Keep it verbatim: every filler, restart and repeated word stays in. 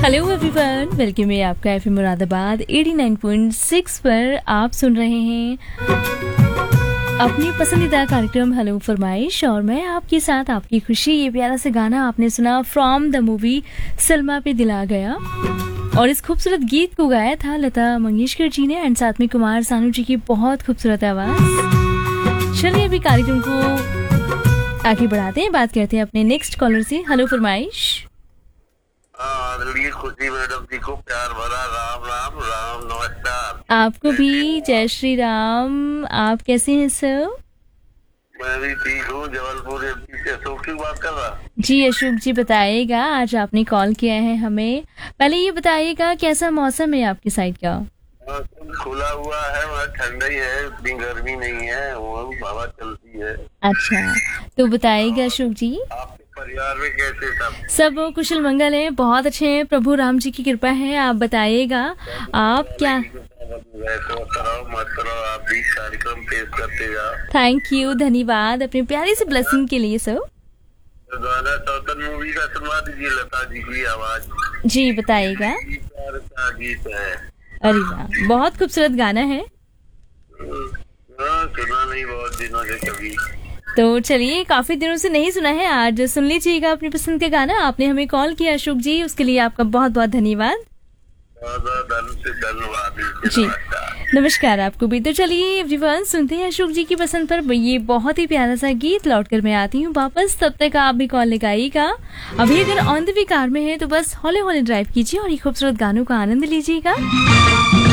Hello everyone, welcome है आपका FM Moradabad eighty nine point six पर। आप सुन रहे हैं अपनी पसंदीदा कार्यक्रम हेलो फरमाइश और मैं आपके साथ आपकी खुशी। ये प्यारा सा गाना आपने सुना फ्रॉम द मूवी सलमा पे दिल आ गया और इस खूबसूरत गीत को गाया था लता मंगेशकर जी ने एंड साथ में कुमार सानू जी की बहुत खूबसूरत आवाज। चलिए अभी कार्यक्रम को आगे बढ़ाते हैं, बात करते हैं अपने नेक्स्ट कॉलर से। हेलो फरमाइश। खुशी मैडम जी को प्यार भरा राम राम राम नमस्कार। आपको भी जय श्री राम। आप कैसे हैं सर? मैं भी ठीक हूँ। जबलपुर एमपी से अशोक की बात कर रहा। जी अशोक जी, बताइएगा, आज आपने कॉल किया है हमें। पहले ये बताइएगा कैसा मौसम है आपकी साइड का? खुला हुआ है, ठंडा ही है, इतनी गर्मी नहीं है, हवा चलती है। अच्छा, तो बताइएगा अशोक जी, आपके परिवार में कैसे सब? सब कुशल मंगल है, बहुत अच्छे हैं, प्रभु राम जी की कृपा है। आप बताइएगा आप क्या? मत करो, आप भी कार्यक्रम पेश करते जाओ। थैंक यू, धन्यवाद अपने प्यारे से ब्लेसिंग के लिए सर। गाना चौथन मूवी का सुनवा दीजिए, लता जी की आवाज। जी बताइएगा। गीत है, अरे वाह, बहुत खूबसूरत गाना है। हाँ, सुना नहीं बहुत दिनों से कभी। तो चलिए, काफी दिनों से नहीं सुना है, आज सुन लीजिएगा अपनी पसंद का गाना। आपने हमें कॉल किया अशोक जी, उसके लिए आपका बहुत बहुत धन्यवाद। धन्यवाद जी, नमस्कार आपको भी। तो चलिए एवरीवन, सुनते हैं अशोक जी की पसंद पर ये बहुत ही प्यारा सा गीत। लौटकर मैं आती हूँ वापस, तब तक आप भी कॉल लगाइएगा। अभी अगर ऑन द वे कार में है तो बस हौले हौले ड्राइव कीजिए और ये खूबसूरत गानों का आनंद लीजिएगा।